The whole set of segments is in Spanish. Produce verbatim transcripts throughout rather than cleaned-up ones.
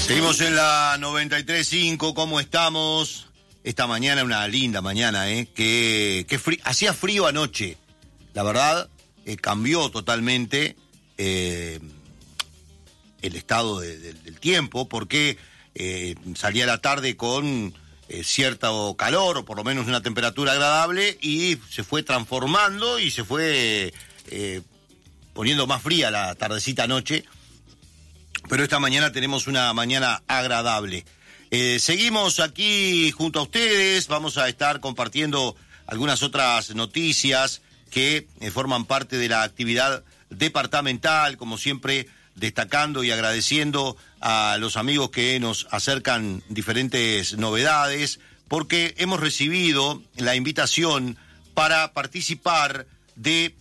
Seguimos en la noventa y tres punto cinco, ¿cómo estamos? Esta mañana, una linda mañana, ¿eh? Que, que frí- hacía frío anoche, la verdad, eh, cambió totalmente eh, el estado de, de, del tiempo, porque eh, salía la tarde con eh, cierto calor, o por lo menos una temperatura agradable, y se fue transformando y se fue eh, poniendo más fría la tardecita noche. Pero esta mañana tenemos una mañana agradable. Eh, seguimos aquí junto a ustedes, vamos a estar compartiendo algunas otras noticias que eh, forman parte de la actividad departamental, como siempre destacando y agradeciendo a los amigos que nos acercan diferentes novedades, porque hemos recibido la invitación para participar de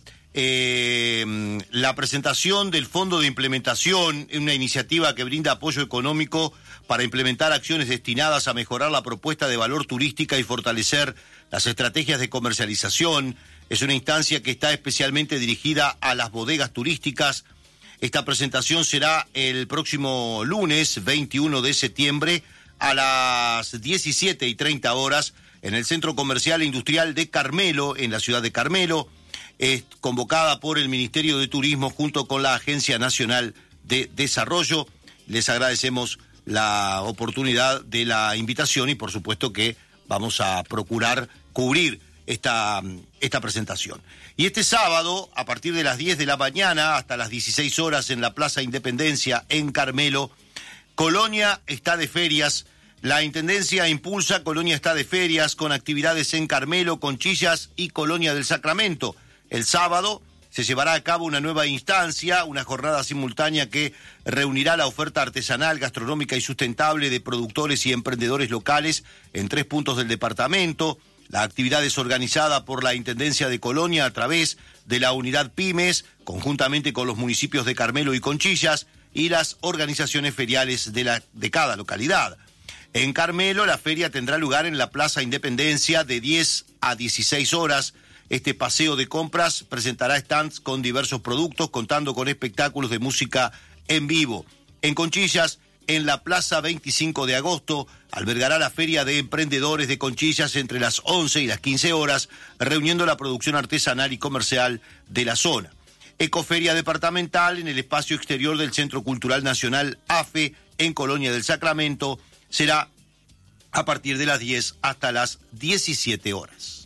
Eh, la presentación del Fondo de Implementación, una iniciativa que brinda apoyo económico para implementar acciones destinadas a mejorar la propuesta de valor turística y fortalecer las estrategias de comercialización. Es una instancia que está especialmente dirigida a las bodegas turísticas. Esta presentación será el próximo lunes veintiuno de septiembre a las diecisiete y treinta horas en el Centro Comercial e Industrial de Carmelo, en la ciudad de Carmelo. Es convocada por el Ministerio de Turismo junto con la Agencia Nacional de Desarrollo. Les agradecemos la oportunidad de la invitación y por supuesto que vamos a procurar cubrir esta, esta presentación. Y este sábado, a partir de las diez de la mañana hasta las dieciséis horas en la Plaza Independencia en Carmelo, Colonia está de ferias. La Intendencia impulsa Colonia está de ferias con actividades en Carmelo, Conchillas y Colonia del Sacramento. El sábado se llevará a cabo una nueva instancia, una jornada simultánea que reunirá la oferta artesanal, gastronómica y sustentable de productores y emprendedores locales en tres puntos del departamento. La actividad es organizada por la Intendencia de Colonia a través de la Unidad Pymes, conjuntamente con los municipios de Carmelo y Conchillas y las organizaciones feriales de, la, de cada localidad. En Carmelo, la feria tendrá lugar en la Plaza Independencia de diez a dieciséis horas. Este paseo de compras presentará stands con diversos productos, contando con espectáculos de música en vivo. En Conchillas, en la Plaza veinticinco de agosto, albergará la Feria de Emprendedores de Conchillas entre las once y las quince horas, reuniendo la producción artesanal y comercial de la zona. Ecoferia departamental en el espacio exterior del Centro Cultural Nacional A F E, en Colonia del Sacramento, será a partir de las diez hasta las diecisiete horas.